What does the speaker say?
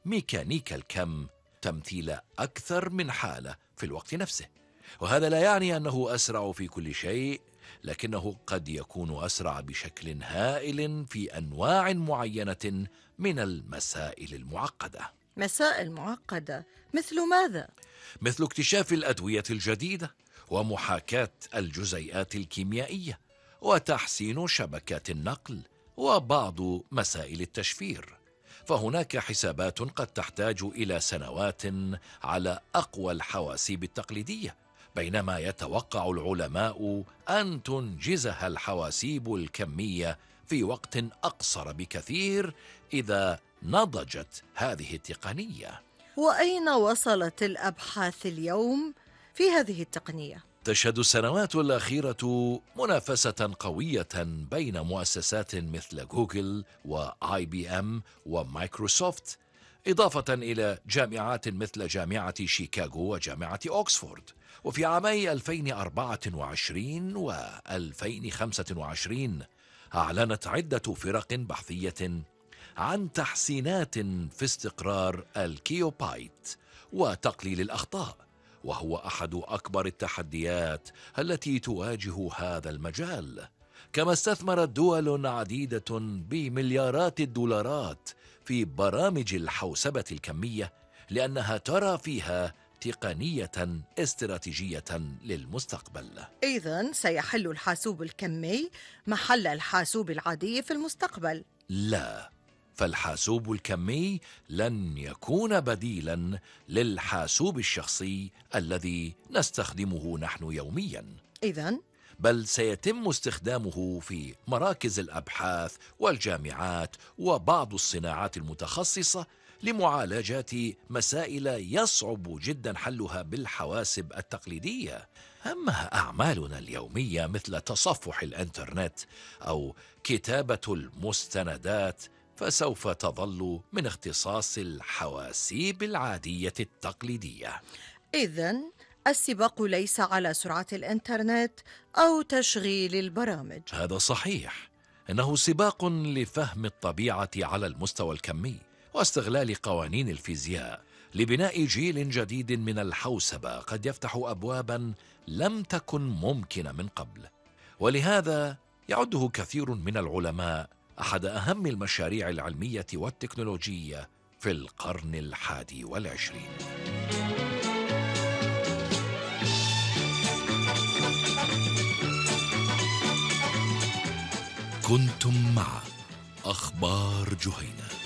ميكانيكا الكم تمثيل أكثر من حالة في الوقت نفسه. وهذا لا يعني أنه أسرع في كل شيء، لكنه قد يكون أسرع بشكل هائل في أنواع معينة من المسائل المعقدة. مسائل معقدة مثل ماذا؟ مثل اكتشاف الأدوية الجديدة، ومحاكاة الجزيئات الكيميائية، وتحسين شبكات النقل، وبعض مسائل التشفير. فهناك حسابات قد تحتاج إلى سنوات على أقوى الحواسيب التقليدية، بينما يتوقع العلماء أن تنجزها الحواسيب الكمية في وقت أقصر بكثير إذا نضجت هذه التقنية. وأين وصلت الأبحاث اليوم في هذه التقنية؟ تشهد السنوات الأخيرة منافسة قوية بين مؤسسات مثل جوجل وآي بي إم ومايكروسوفت، إضافة إلى جامعات مثل جامعة شيكاغو وجامعة أوكسفورد. وفي عامي 2024 و 2025 أعلنت عدة فرق بحثية عن تحسينات في استقرار الكيوبايت وتقليل الأخطاء، وهو أحد أكبر التحديات التي تواجه هذا المجال. كما استثمرت دول عديدة بمليارات الدولارات في برامج الحوسبة الكمية، لأنها ترى فيها تقنية استراتيجية للمستقبل. إذن سيحل الحاسوب الكمي محل الحاسوب العادي في المستقبل؟ لا، فالحاسوب الكمي لن يكون بديلا للحاسوب الشخصي الذي نستخدمه نحن يوميا، إذن بل سيتم استخدامه في مراكز الأبحاث والجامعات وبعض الصناعات المتخصصة لمعالجة مسائل يصعب جدا حلها بالحواسب التقليدية. أما أعمالنا اليومية مثل تصفح الإنترنت أو كتابة المستندات فسوف تظل من اختصاص الحواسيب العادية التقليدية. إذن السباق ليس على سرعة الإنترنت أو تشغيل البرامج. هذا صحيح، إنه سباق لفهم الطبيعة على المستوى الكمي واستغلال قوانين الفيزياء لبناء جيل جديد من الحوسبة قد يفتح أبوابا لم تكن ممكنة من قبل. ولهذا يعده كثير من العلماء أحد أهم المشاريع العلمية والتكنولوجية في القرن 21. كنتم مع أخبار جهينة.